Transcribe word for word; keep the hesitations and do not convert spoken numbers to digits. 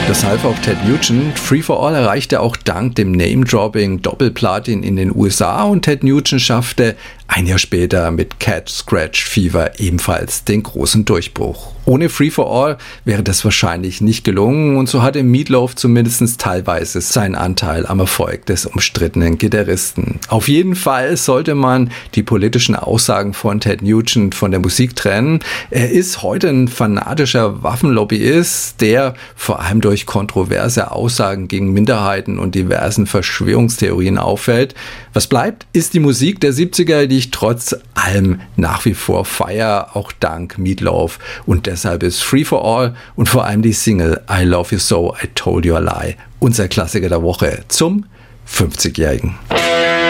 Das half auch Ted Nugent. Free for All erreichte auch dank dem Name-Dropping Doppelplatin in den U S A und Ted Nugent schaffte ein Jahr später mit Cat Scratch Fever ebenfalls den großen Durchbruch. Ohne Free for All wäre das wahrscheinlich nicht gelungen und so hatte Meat Loaf zumindest teilweise seinen Anteil am Erfolg des umstrittenen Gitarristen. Auf jeden Fall sollte man die politischen Aussagen von Ted Nugent von der Musik trennen. Er ist heute ein fanatischer Waffenlobbyist, der vor allem durch kontroverse Aussagen gegen Minderheiten und diversen Verschwörungstheorien auffällt. Was bleibt, ist die Musik der siebziger, die ich trotz allem nach wie vor feiere, auch dank Meat Loaf. Und deshalb ist Free for All und vor allem die Single I Love You So, I Told You a Lie unser Klassiker der Woche zum fünfzigjährigen.